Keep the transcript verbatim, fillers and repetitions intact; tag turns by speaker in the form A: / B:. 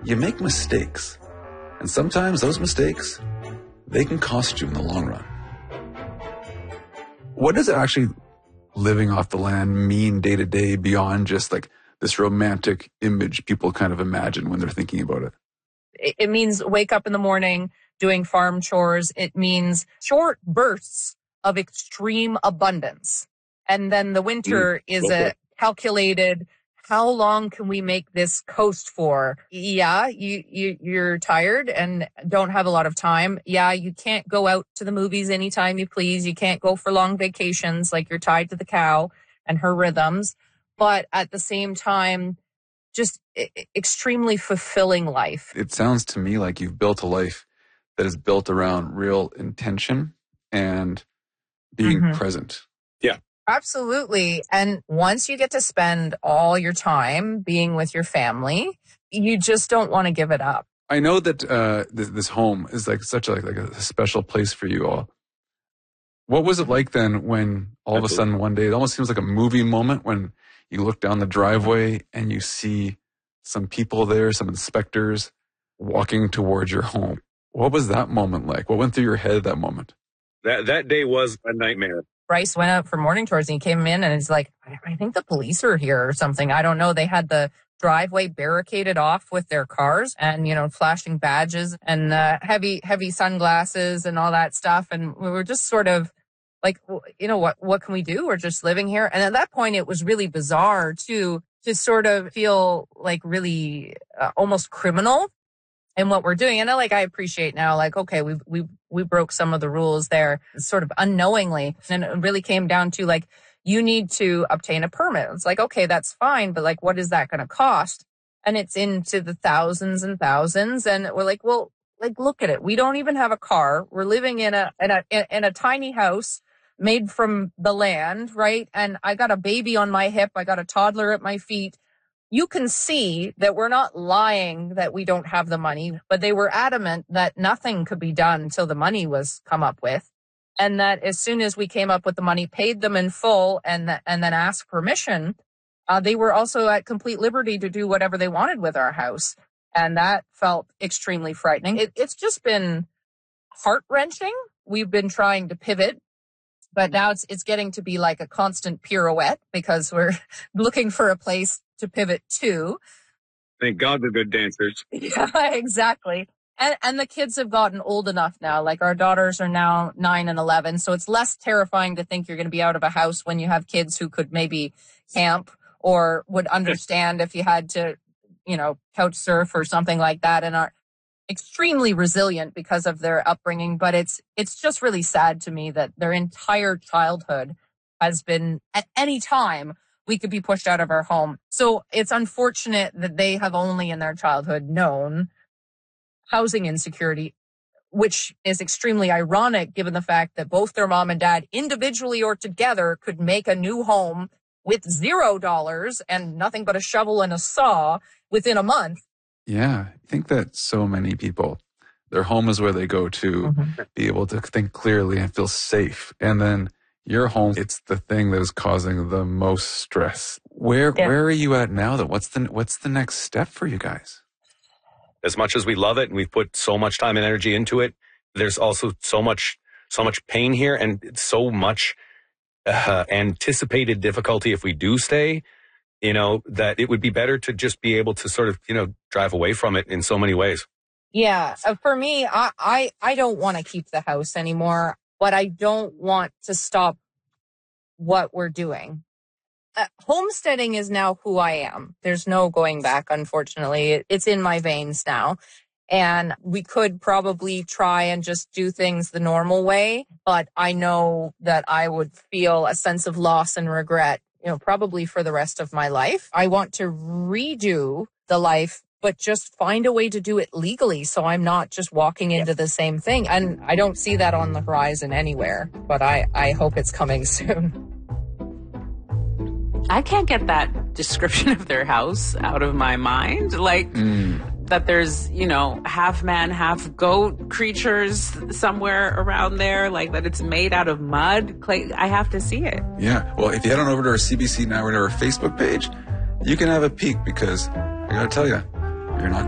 A: you make mistakes. And sometimes those mistakes, they can cost you in the long run. What does it actually living off the land mean day to day beyond just like this romantic image people kind of imagine when they're thinking about it?
B: It means wake up in the morning doing farm chores. It means short bursts of extreme abundance. And then the winter mm, is okay. a calculated, how long can we make this coast for? Yeah, you, you, you're tired and don't have a lot of time. Yeah, you can't go out to the movies anytime you please. You can't go for long vacations, like you're tied to the cow and her rhythms. But at the same time, just extremely fulfilling life.
A: It sounds to me like you've built a life that is built around real intention and being mm-hmm. present.
C: Yeah.
B: Absolutely. And once you get to spend all your time being with your family, you just don't want to give it up.
A: I know that uh, this, this home is like such a, like, like a special place for you all. What was it like then when all Absolutely. of a sudden one day, it almost seems like a movie moment when you look down the driveway and you see some people there, some inspectors walking towards your home. What was that moment like? What went through your head at that moment?
C: That that day was a nightmare.
B: Bryce went out for morning tours and he came in and he's like, I think the police are here or something. I don't know. They had the driveway barricaded off with their cars and, you know, flashing badges and uh, heavy, heavy sunglasses and all that stuff. And we were just sort of like, you know, what, what can we do? We're just living here. And at that point, it was really bizarre too, to sort of feel like really uh, almost criminal in what we're doing. And I like, I appreciate now, like, okay, we we we broke some of the rules there sort of unknowingly. And it really came down to like, you need to obtain a permit. It's like, okay, that's fine. But like, what is that going to cost? And it's into the thousands and thousands. And we're like, well, like, look at it. We don't even have a car. We're living in a, in a, in a tiny house made from the land, right? And I got a baby on my hip. I got a toddler at my feet. You can see that we're not lying that we don't have the money, but they were adamant that nothing could be done until the money was come up with. And that as soon as we came up with the money, paid them in full and, th- and then asked permission, uh, they were also at complete liberty to do whatever they wanted with our house. And that felt extremely frightening. It, it's just been heart-wrenching. We've been trying to pivot. But now it's it's getting to be like a constant pirouette because we're looking for a place to pivot to.
C: Thank God they're good dancers.
B: Yeah, exactly. And and the kids have gotten old enough now. Like our daughters are now nine and eleven. So it's less terrifying to think you're going to be out of a house when you have kids who could maybe camp or would understand if you had to, you know, couch surf or something like that and are extremely resilient because of their upbringing. But it's it's just really sad to me that their entire childhood has been, at any time, we could be pushed out of our home. So it's unfortunate that they have only in their childhood known housing insecurity, which is extremely ironic given the fact that both their mom and dad, individually or together, could make a new home with zero dollars and nothing but a shovel and a saw within a month.
A: Yeah, I think that so many people, their home is where they go to mm-hmm. be able to think clearly and feel safe. And then your home, it's the thing that is causing the most stress. Where yeah. where are you at now, though? What's the what's the next step for you guys?
C: As much as we love it and we've put so much time and energy into it, there's also so much so much pain here and so much uh, anticipated difficulty if we do stay. You know, that it would be better to just be able to sort of, you know, drive away from it in so many ways.
B: Yeah. Uh, for me, I, I, I don't want to keep the house anymore, but I don't want to stop what we're doing. Uh, homesteading is now who I am. There's no going back, unfortunately. It, it's in my veins now. And we could probably try and just do things the normal way, but I know that I would feel a sense of loss and regret, you know, probably for the rest of my life. I want to redo the life, but just find a way to do it legally so I'm not just walking into the same thing. And I don't see that on the horizon anywhere, but I, I hope it's coming soon.
D: I can't get that description of their house out of my mind. Like, mm. that there's, you know, half man, half goat creatures somewhere around there, like that it's made out of mud. Like, I have to see it.
A: Yeah. Well, if you head on over to our C B C Now or to our Facebook page, you can have a peek because I got to tell you, you're not